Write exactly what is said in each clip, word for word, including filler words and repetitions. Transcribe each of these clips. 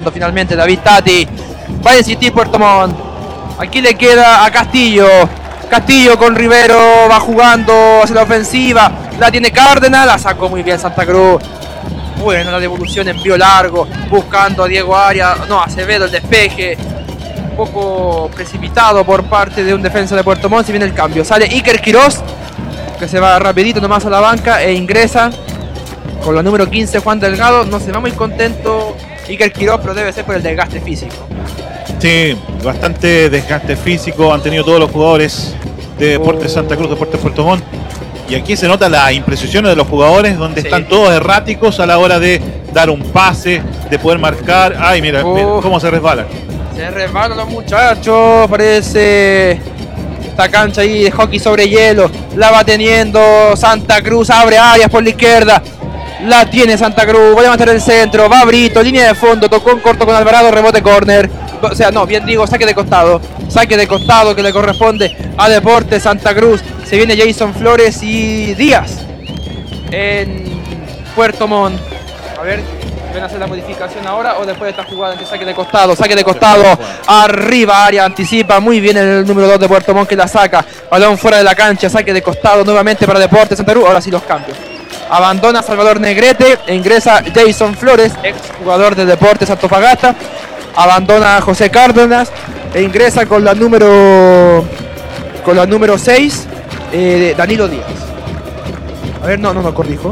fondo finalmente David Tati. Va a insistir Puerto Montt. Aquí le queda a Castillo. Castillo con Rivero, va jugando hacia la ofensiva. La tiene Cárdenas, la sacó muy bien Santa Cruz. Bueno, la devolución, envío largo, buscando a Diego Arias. No, Acevedo el despeje. Un poco precipitado por parte de un defensa de Puerto Montt. Si viene el cambio, sale Iker Quiroz, que se va rapidito nomás a la banca e ingresa con la número quince Juan Delgado. No se va muy contento Iker Quiroz, pero debe ser por el desgaste físico. Sí, bastante desgaste físico han tenido todos los jugadores de Deportes Santa Cruz, Deportes Puerto Montt. Y aquí se nota la imprecisión de los jugadores, donde sí. están todos erráticos a la hora de dar un pase, de poder marcar. Ay, mira, mira cómo se resbalan. Se resbalan los muchachos, parece esta cancha ahí de hockey sobre hielo. La va teniendo Santa Cruz, abre áreas por la izquierda. La tiene Santa Cruz, va a levantar el centro, va Brito, línea de fondo, tocó en corto con Alvarado, rebote córner. O sea, no, bien digo, saque de costado. Saque de costado que le corresponde a Deportes Santa Cruz. Se viene Jason Flores y Díaz en Puerto Montt. A ver, ¿van a hacer la modificación ahora o después de esta jugada en que saque de costado? Saque de costado, arriba área, anticipa muy bien el número dos de Puerto Montt que la saca. Balón fuera de la cancha, saque de costado nuevamente para Deportes Santa Cruz. Ahora sí los cambios. Abandona Salvador Negrete e ingresa Jason Flores, ex jugador de Deportes Antofagasta. Abandona a José Cárdenas e ingresa con la número con la número seis eh, Danilo Díaz. A ver, no, no, no, corrijo.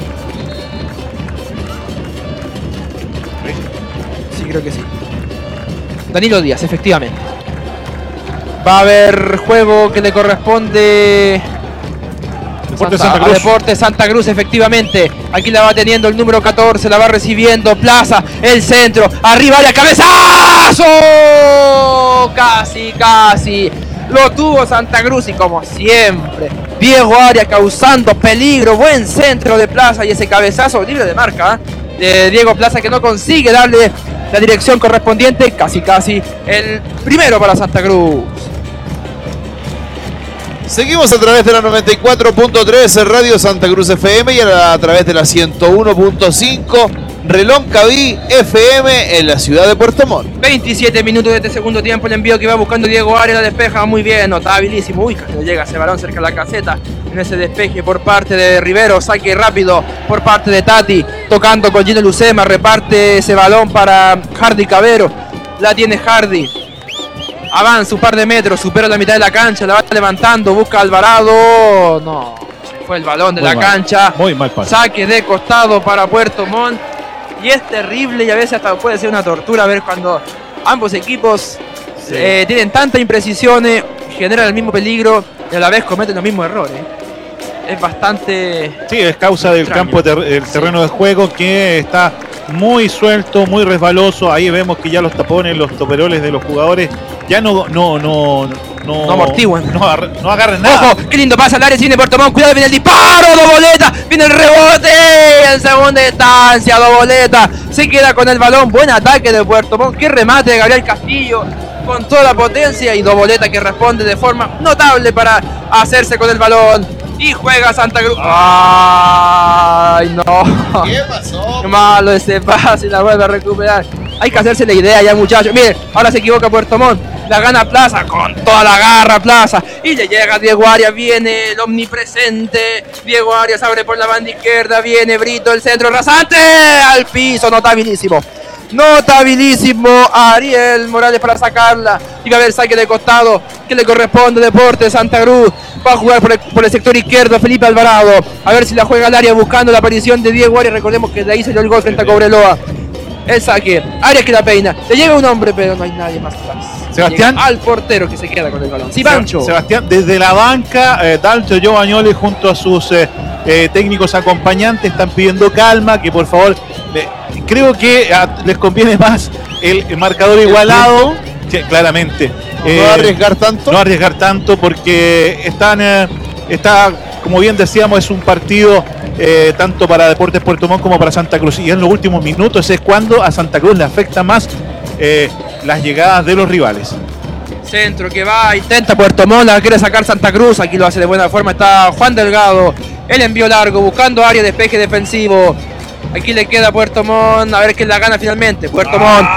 Sí, creo que sí. Danilo Díaz, efectivamente. Va a haber juego que le corresponde Deportes Santa, Santa Cruz. Deportes Santa Cruz, efectivamente. Aquí la va teniendo el número catorce, la va recibiendo Plaza, el centro, arriba área, cabezazo. Casi, casi. Lo tuvo Santa Cruz y como siempre, Diego Arias causando peligro. Buen centro de Plaza y ese cabezazo libre de marca ¿eh? de Diego Plaza que no consigue darle la dirección correspondiente. Casi, casi el primero para Santa Cruz. Seguimos a través de la noventa y cuatro punto tres Radio Santa Cruz F M y a, a través de la ciento uno punto cinco Reloncaví F M en la ciudad de Puerto Montt. veintisiete minutos de este segundo tiempo, el envío que va buscando Diego Arias, la despeja muy bien, notabilísimo. Uy, casi le llega ese balón cerca de la caseta en ese despeje por parte de Rivero, saque rápido por parte de Tati, tocando con Gino Lucema, reparte ese balón para Hardy Cabero, la tiene Hardy. Avanza un par de metros, supera la mitad de la cancha, la va levantando, busca a Alvarado. No, se fue el balón de muy la mal, cancha. Muy mal pase. Saque de costado para Puerto Montt. Y es terrible y a veces hasta puede ser una tortura ver cuando ambos equipos sí. eh, tienen tanta imprecisiones, generan el mismo peligro y a la vez cometen los mismos errores. Es bastante... Sí, es causa del extraño. campo, ter el terreno sí. de juego que está muy suelto, muy resbaloso. Ahí vemos que ya los tapones, los toperoles de los jugadores ya no no no no, no amortiguan, no, no agarran nada. Ojo, qué lindo pasa al área, viene Puerto Montt, cuidado, viene el disparo, Doboleta, viene el rebote en segunda instancia, Doboleta se queda con el balón, buen ataque de Puerto Montt, qué remate de Gabriel Castillo con toda la potencia y Doboleta que responde de forma notable para hacerse con el balón. Y juega Santa Cruz. ¡Ay, no! ¿Qué pasó? Qué malo ese pase y la vuelve a recuperar. Hay que hacerse la idea ya, muchachos. Miren, ahora se equivoca Puerto Montt. La gana Plaza con toda la garra Plaza. Y le llega Diego Arias. Viene el omnipresente. Diego Arias abre por la banda izquierda. Viene Brito, el centro rasante. Al piso, notabilísimo. Notabilísimo Ariel Morales para sacarla. Y va a haber saque de costado que le corresponde Deportes Santa Cruz. Va a jugar por el, por el sector izquierdo Felipe Alvarado. A ver si la juega al área buscando la aparición de Diego Arias. Recordemos que de ahí salió el gol frente a Cobreloa. El saque. Arias que la peina. Le llega un hombre, pero no hay nadie más atrás. Sebastián. Llega al portero que se queda con el balón. Sí, Pancho. Sebastián, desde la banca, eh, Dalcio Giovagnoli junto a sus eh, eh, técnicos acompañantes están pidiendo calma, que por favor, eh, creo que a, les conviene más el, el marcador igualado. Sí, claramente. Eh, no arriesgar tanto. No arriesgar tanto porque están, eh, está, como bien decíamos, es un partido eh, tanto para Deportes Puerto Montt como para Santa Cruz. Y en los últimos minutos es cuando a Santa Cruz le afecta más eh, las llegadas de los rivales. Centro que va, intenta Puerto Montt, la quiere sacar Santa Cruz, aquí lo hace de buena forma, está Juan Delgado, el envío largo, buscando área de despeje defensivo. Aquí le queda Puerto Montt, a ver quién la gana finalmente. Puerto Montt